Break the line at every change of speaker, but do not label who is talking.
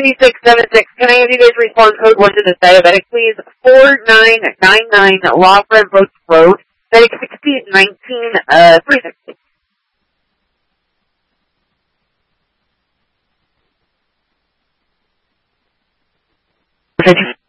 7676. Can I have you guys respond code 1 to this diabetic, please? 4999 Lafayette Road, Medic 6019, 360. Thank you.